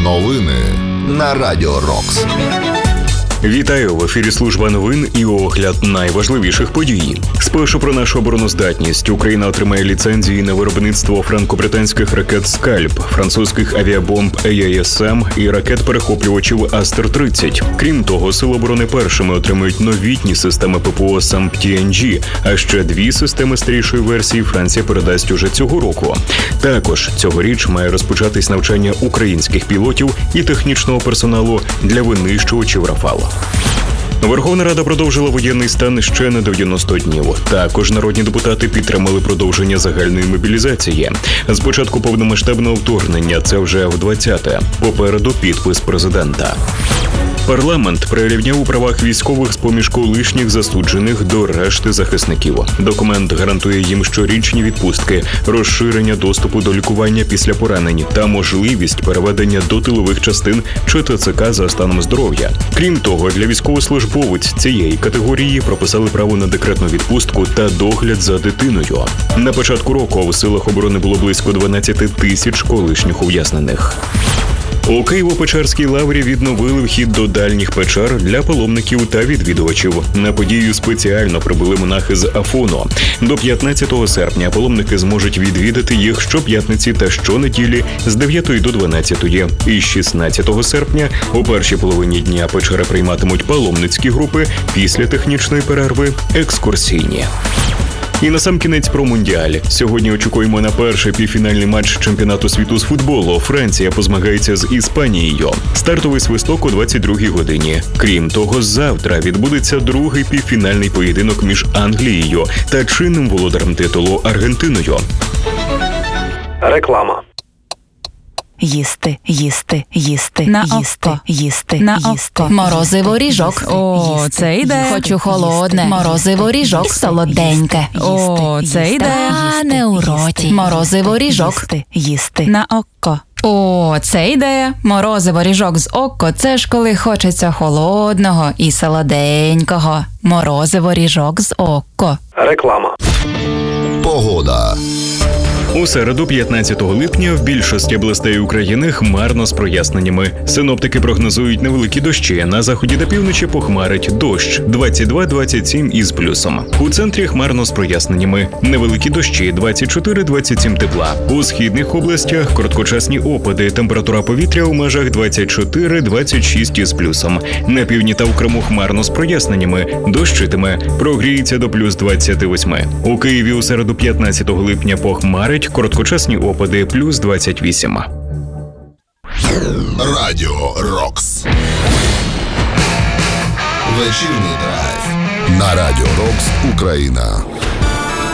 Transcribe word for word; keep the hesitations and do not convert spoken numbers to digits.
Новини на Радіо Рокс. Вітаю! В ефірі служба новин і огляд найважливіших подій. Спершу про нашу обороноздатність. Україна отримає ліцензії на виробництво франко-британських ракет «Скальп», французьких авіабомб ей ай ес ем і ракет-перехоплювачів Астер тридцять. Крім того, Сили оборони першими отримують новітні системи ППО сам пі ен джі, а ще дві системи старішої версії Франція передасть уже цього року. Також цьогоріч має розпочатись навчання українських пілотів і технічного персоналу для винищувачів «Рафал». Верховна Рада продовжила воєнний стан ще на дев'яносто днів. Також народні депутати підтримали продовження загальної мобілізації. З початку повномасштабного вторгнення це вже в двадцяте. Попереду підпис президента. Парламент прирівняв у правах військових з-поміж колишніх засуджених до решти захисників. Документ гарантує їм щорічні відпустки, розширення доступу до лікування після поранень та можливість переведення до тилових частин чи те це ка за станом здоров'я. Крім того, для військовослужбовець цієї категорії прописали право на декретну відпустку та догляд за дитиною. На початку року у силах оборони було близько дванадцять тисяч колишніх ув'язнених. У Києво-Печерській лаврі відновили вхід до дальніх печер для паломників та відвідувачів. На подію спеціально прибули монахи з Афону. До п'ятнадцятого серпня паломники зможуть відвідати їх щоп'ятниці та щонеділі з дев'ятої до дванадцятої. І шістнадцятого серпня у першій половині дня печери прийматимуть паломницькі групи, після технічної перерви – екскурсійні. І насамкінець про Мундіаль. Сьогодні очікуємо на перший півфінальний матч чемпіонату світу з футболу. Франція позмагається з Іспанією. Стартовий свисток о двадцять другій годині. Крім того, завтра відбудеться другий півфінальний поєдинок між Англією та чинним володарем титулу Аргентиною. Реклама. Їсти, їсти, їсти, на їсти, око. їсти, на їсти. око. Морозиво ріжок. О, їсти, це йде. Хочу холодне. Морозиво ріжок. Солоденьке. О, це йде. А не у роті. Морозиво ріжок. Їсти, їсти. На око. О, це йде. Морозиво ріжок з око. Це ж коли хочеться холодного і солоденького. Морозиво ріжок з око. Реклама. Погода. У середу, п'ятнадцятого липня, в більшості областей України хмарно з проясненнями. Синоптики прогнозують невеликі дощі. На заході та півночі похмарить дощ двадцять два - двадцять сім із плюсом. У центрі хмарно з проясненнями. Невеликі дощі двадцять чотири - двадцять сім тепла. У східних областях короткочасні опади. Температура повітря у межах двадцять чотири - двадцять шість із плюсом. На півдні та в Криму хмарно з проясненнями. Дощитиме. Прогріється до плюс двадцять вісім. У Києві у середу, п'ятнадцятого липня, похмарить. Короткочасні опади плюс двадцять вісім. Радіо Рокс. Вечірній драйв на Радіо Рокс Україна.